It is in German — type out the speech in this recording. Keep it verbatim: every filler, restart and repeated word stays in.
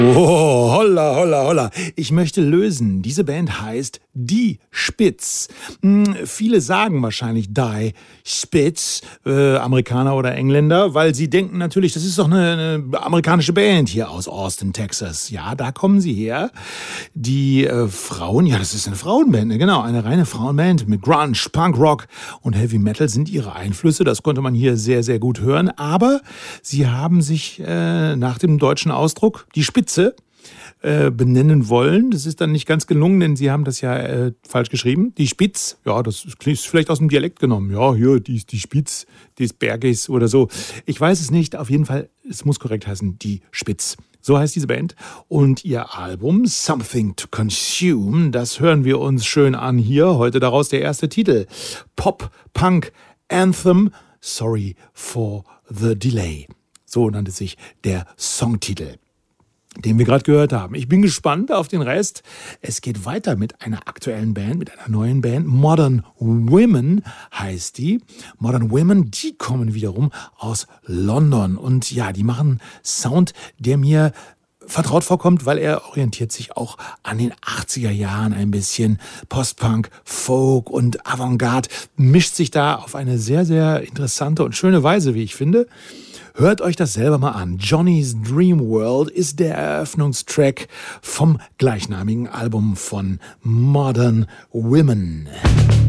Oh, holla, holla, holla. Ich möchte lösen. Diese Band heißt Die Spitz. Hm, viele sagen wahrscheinlich Die Spitz, äh, Amerikaner oder Engländer, weil sie denken natürlich, das ist doch eine, eine amerikanische Band hier aus Austin, Texas. Ja, da kommen sie her. Die äh, Frauen, ja, das ist eine Frauenband, ne? Genau, eine reine Frauenband mit Grunge, Punk Rock und Heavy Metal sind ihre Einflüsse. Das konnte man hier sehr, sehr gut hören. Aber sie haben sich äh, nach dem deutschen Ausdruck Die Spitze äh, benennen wollen. Das ist dann nicht ganz gelungen, denn sie haben das ja äh, falsch geschrieben. Die Spitz, ja, das ist vielleicht aus dem Dialekt genommen. Ja, hier, die ist die Spitz des Berges oder so. Ich weiß es nicht. Auf jeden Fall, es muss korrekt heißen, Die Spitz. So heißt diese Band. Und ihr Album Something to Consume, das hören wir uns schön an hier. Heute daraus der erste Titel. Pop, Punk, Anthem, Sorry for the Delay. So nannte sich der Songtitel, den wir gerade gehört haben. Ich bin gespannt auf den Rest. Es geht weiter mit einer aktuellen Band, mit einer neuen Band. Modern Women heißt die. Modern Women, die kommen wiederum aus London. Und ja, die machen Sound, der mir vertraut vorkommt, weil er orientiert sich auch an den achtziger Jahren ein bisschen. Postpunk, Folk und Avantgarde mischt sich da auf eine sehr, sehr interessante und schöne Weise, wie ich finde. Hört euch das selber mal an. Johnny's Dream World ist der Eröffnungstrack vom gleichnamigen Album von Modern Women.